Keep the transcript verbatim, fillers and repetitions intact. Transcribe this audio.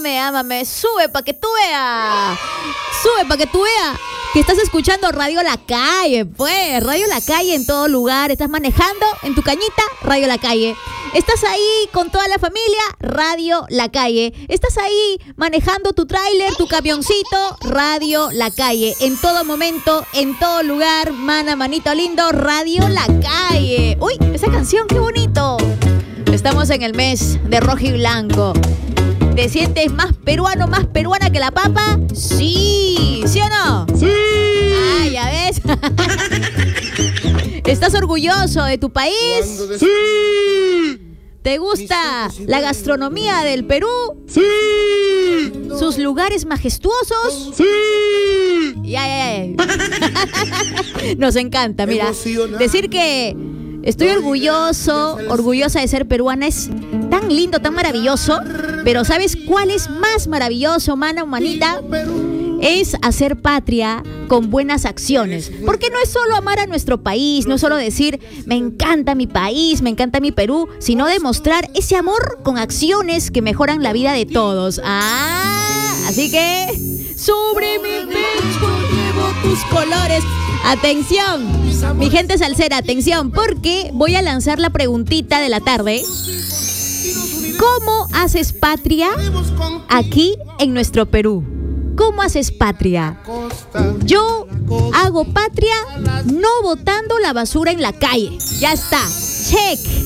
ámame, ámame. Sube pa' que tú veas. Sube pa' que tú veas que estás escuchando Radio La Calle, pues. Radio La Calle en todo lugar. Estás manejando en tu cañita, Radio La Calle. Estás ahí con toda la familia, Radio La Calle. Estás ahí manejando tu tráiler, tu camioncito, Radio La Calle. En todo momento, en todo lugar, mana, manito lindo, Radio La Calle. Uy, esa canción, qué bonito. Estamos en el mes de rojo y blanco. ¿Te sientes más peruano, más peruana que la papa? Sí, ¿sí o no? ¡Sí! Ah, ya ves. ¿Estás orgulloso de tu país? ¡Sí! ¿Te gusta la gastronomía del Perú? ¡Sí! ¿Sus lugares majestuosos? ¡Sí! Ya, ya, ya. Nos encanta, mira. Decir que estoy orgulloso, orgullosa de ser peruana es tan lindo, tan maravilloso. Pero ¿sabes cuál es más maravilloso, mana, manita? Es hacer patria con buenas acciones. Porque no es solo amar a nuestro país, no es solo decir, me encanta mi país, me encanta mi Perú, sino demostrar ese amor con acciones que mejoran la vida de todos. Ah, así que, sobre mi pecho llevo tus colores. Atención, mi gente salsera, atención, porque voy a lanzar la preguntita de la tarde. ¿Cómo haces patria aquí en nuestro Perú? ¿Cómo haces patria? Yo hago patria no botando la basura en la calle. Ya está. Check.